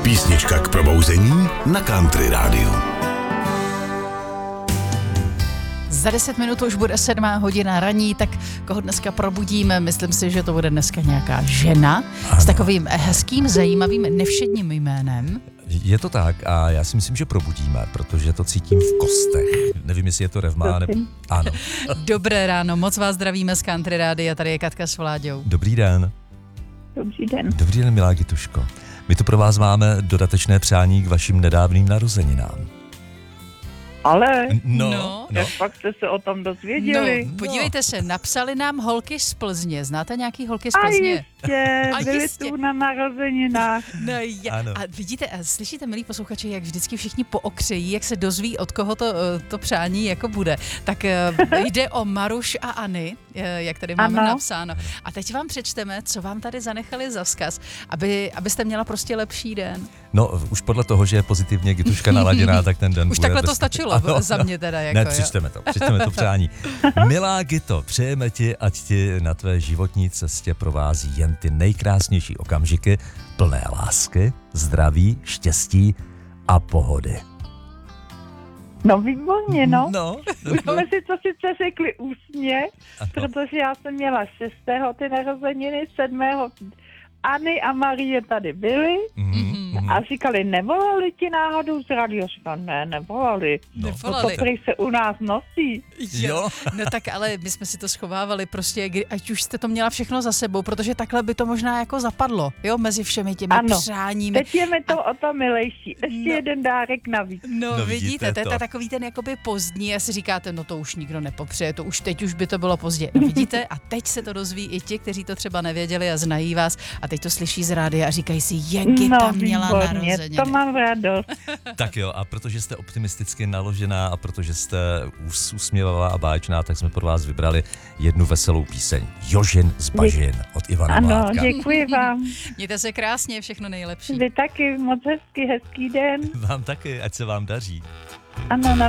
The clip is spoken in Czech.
Písnička k probouzení na Country Rádiu. Za 10 minut už bude 7 hodina raní, tak koho dneska probudíme? Myslím si, že to bude dneska nějaká žena s takovým hezkým, zajímavým, nevšedním jménem. Je to tak a já si myslím, že probudíme, protože to cítím v kostech. Nevím, jestli je to revma, nebo... Ano. Dobré ráno, moc vás zdravíme z Country Rádia, tady je Katka s Vláďou. Dobrý den. Dobrý den. Dobrý den, milá Gituško. My tu pro vás máme dodatečné přání k vašim nedávným narozeninám. Ale No. jak pak jste se o tom dozvěděli? No, podívejte se, napsali nám holky z Plzně. Znáte nějaký holky z A Plzně? jistě, byli jistě. tu na narozeninách. No, Ano. a vidíte, a slyšíte, milí posluchači, jak vždycky všichni pookřejí, jak se dozví, od koho to přání jako bude. Tak jde o Maruš a Anny, jak tady máme napsáno. A teď vám přečteme, co vám tady zanechali za vzkaz, abyste měla prostě lepší den. No, už podle toho, že je pozitivně Gituška naladěná, tak ten den Už bude takhle to bez... stačilo za mě teda. Jako, Ne, jo. přečteme to přání. Milá Gito, přejeme ti, ať ti na tvé životní cestě provází jen ty nejkrásnější okamžiky, plné lásky, zdraví, štěstí a pohody. No výborně, no. No. Už jsme si to sice řekli ústně, protože já jsem měla 6. ty narozeniny, 7. Anny a Marie tady byly a říkali, nevolali ti náhodou z rádia? Říkal, ne, nevolali. No to prý se u nás nosí. Jo. No tak ale my jsme si to schovávali prostě, ať už jste to měla všechno za sebou, protože takhle by to možná jako zapadlo, jo, mezi všemi těmi přáními. Teď je mi to o to milejší. Ještě jeden dárek navíc. No vidíte, to je takový ten jakoby pozdní a si říkáte, no to už nikdo nepopřeje, to už teď už by to bylo pozdě. No vidíte, a teď se to dozví i ti, kteří to třeba nevěděli a znají vás a teď to slyší z rádia a říkají si, jak Gita měla narozeniny. To mám radost. Tak jo, a protože jste optimisticky naložená a protože jste usměvavá a báječná, tak jsme pro vás vybrali jednu veselou píseň. Jožin z Bažin od Ivana Mládka. Ano, děkuji vám. Mějte se krásně, všechno nejlepší. Vy taky, moc hezký den. Vám taky, ať se vám daří. Ano,